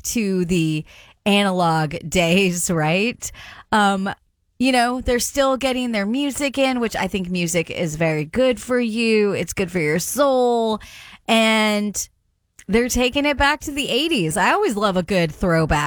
to the analog days, right? They're still getting their music in, which I think music is very good for you. It's good for your soul. And they're taking it back to the 80s. I always love a good throwback.